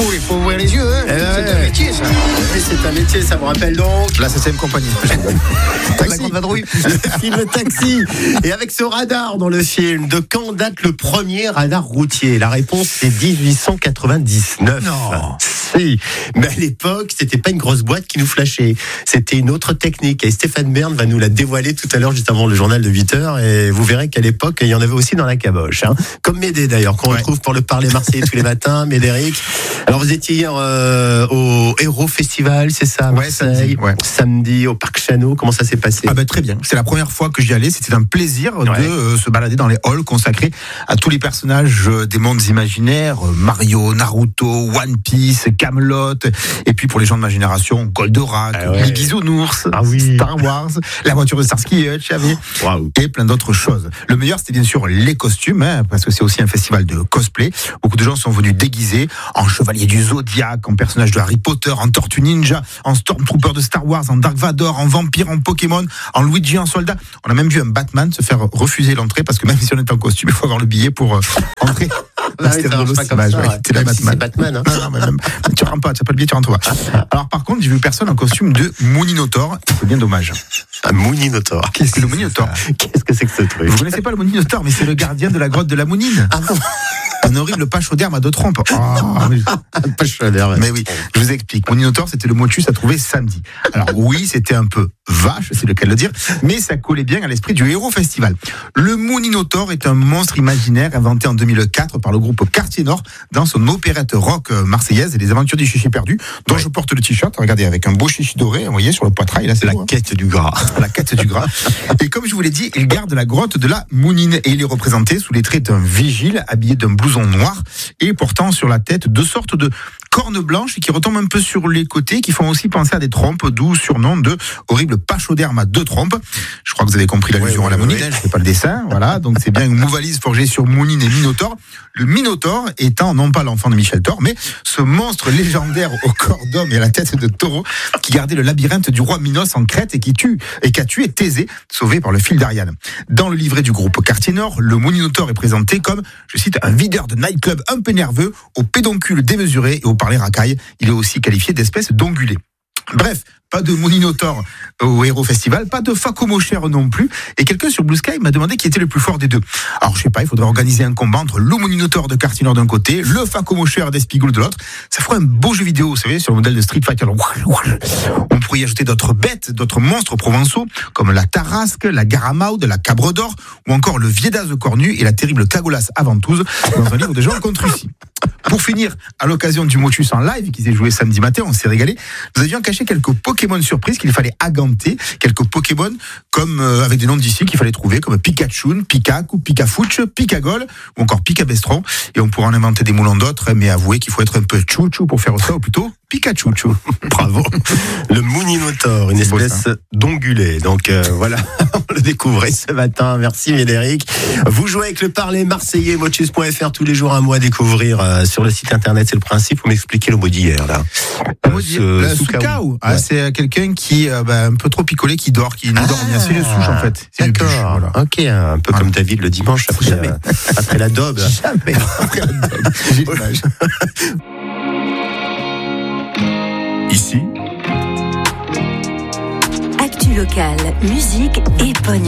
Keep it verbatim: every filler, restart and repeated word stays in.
faut, il faut ouvrir les yeux. Hein. Eh c'est ouais. un métier, ça. Oui, c'est un métier, ça me rappelle donc La C C M Compagnie. Taxi. Le film Taxi. Et avec ce radar dans le film, de quand date le premier radar routier? La réponse, c'est dix-huit cent quatre-vingt-dix-neuf. Non. Si. Mais à l'époque, c'était pas une grosse boîte qui nous flashait. C'était une autre technique. Et Stéphane Bern va nous la dévoiler tout à l'heure, juste avant le journal de huit heures. Et vous verrez qu'à l'époque, il y en avait aussi dans la caboche. Hein. Comme Médé d'ailleurs, qu'on ouais. retrouve pour le parler marseillais tous les matins. Médéric. Alors vous étiez hier euh, au Héros Festival, c'est ça, à Marseille, ouais, samedi, ouais. samedi au Parc Chano. Comment ça s'est passé? Ah ben, très bien. C'est la première fois que j'y allais. C'était un plaisir ouais. de euh, se balader dans les halls consacrés à tous les personnages euh, des mondes imaginaires. Euh, Mario, Naruto, One Piece, Camelot. Et puis pour les gens de ma génération, Goldorak, ah ouais. les Bisounours, ah oui. Star Wars, la voiture de Starsky et Hutch, wow. et plein d'autres choses. Le meilleur, c'était bien sûr les costumes, hein, parce que c'est aussi un festival de cosplay. Beaucoup de gens sont venus déguisés en chevalier du Zodiac, en personnage de Harry Potter, en Tortue Ninja, en Stormtrooper de Star Wars, en Dark Vador, en vampire, en Pokémon, en Luigi, en soldat. On a même vu un Batman se faire refuser l'entrée parce que même si on est en costume, il faut avoir le billet pour euh, entrer. Ah oui, ça marche pas comme ça, ouais. C'est la Batman. Si c'est Batman. Hein. Non, non, mais même, tu rentres pas, tu n'as pas le billet, tu rentres pas. Alors par contre, j'ai vu personne en costume de Mooninotaur. C'est bien dommage. Un Mooninotaur. Qu'est-ce que le Mooninotaur? Qu'est-ce que c'est que ce truc? Vous connaissez pas le Mooninotaur, mais c'est le gardien de la grotte de la Mounine. Ah non. Un horrible pachauderme à deux trompes. Oh, mais... pachauderme. Mais oui, je vous explique. Mooninotaur, c'était le motus à trouver samedi. Alors oui, c'était un peu vache, c'est le cas de le dire, mais ça collait bien à l'esprit du Héros Festival. Le Mooninotaur est un monstre imaginaire inventé en deux mille quatre par le groupe Quartier Nord dans son opérette rock marseillaise, Les Aventures du Chichi perdu, dont ouais. je porte le t-shirt. Regardez, avec un beau chichi doré, vous voyez, sur le poitrail. Là, c'est la beau, quête hein. du gras. La quête du gras. Et comme je vous l'ai dit, il garde la grotte de la Mounine et il est représenté sous les traits d'un vigile habillé d'un blouson noir et portant sur la tête deux sortes de cornes blanches qui retombent un peu sur les côtés, qui font aussi penser à des trompes, d'où surnom de horrible pachauderme à deux trompes. Je crois que vous avez compris l'allusion ouais, ouais, à la Mounine, ouais. je ne fais pas le dessin, voilà, donc c'est bien une mouvalise forgée sur Mounine et Minotaure. Le Minotaure étant non pas l'enfant de Michel Thor, mais ce monstre légendaire au corps d'homme et à la tête de taureau qui gardait le labyrinthe du roi Minos en Crète et qui tue et qui a tué Thésée, sauvé par le fil d'Ariane. Dans le livret du groupe Quartier Nord, le Mooninotaur est présenté comme, je cite, un videur de nightclub un peu nerveux, au pédoncule démesuré et au parler racaille. Il est aussi qualifié d'espèce d'ongulé. Bref, pas de Mooninotaur au Héros Festival, pas de Facomocher non plus. Et quelqu'un sur Blue Sky m'a demandé qui était le plus fort des deux. Alors je sais pas, il faudrait organiser un combat entre le Mooninotaur de Quartier Nord d'un côté, le Facomocher d'Espigoule de l'autre. Ça ferait un beau jeu vidéo, vous savez, sur le modèle de Street Fighter. On pourrait y ajouter d'autres bêtes, d'autres monstres provençaux, comme la Tarasque, la Garamaude, la Cabre d'Or, ou encore le Viédaz cornu et la terrible Cagolas Aventouse, dans un livre de Jean Contrucy. Pour finir, à l'occasion du Motus en live qui s'est joué samedi matin, on s'est régalé. Nous avions caché quelques Pokémon surprises qu'il fallait aganter, quelques Pokémon comme euh, avec des noms d'ici qu'il fallait trouver, comme Pikachu, Pikaku, Pikafouch, Pikagol ou encore Pikabestron. Et on pourra en inventer des moulins d'autres, mais avouez qu'il faut être un peu chouchou pour faire ça, ou plutôt Pikachu. Bravo. Le Mooninotaur, une espèce d'ongulé. Donc euh, voilà, on le découvrait ce matin. Merci Médéric. Vous jouez avec le parler marseillais, motus point f r tous les jours, un mot à découvrir euh, sur le site internet. C'est le principe. Vous m'expliquez le mot d'hier là. Le mot d'hier, euh, le Soukao. Ah, ouais. C'est quelqu'un qui euh, bah, un peu trop picolé, qui dort, qui nous ah, dort bien. C'est le souche en fait. C'est d'accord. Voilà. Ok, un peu voilà. Comme David le dimanche après, euh, après la daube. Jamais après la daube. J'ai l'image. Ici, Actu locale, musique et pognon.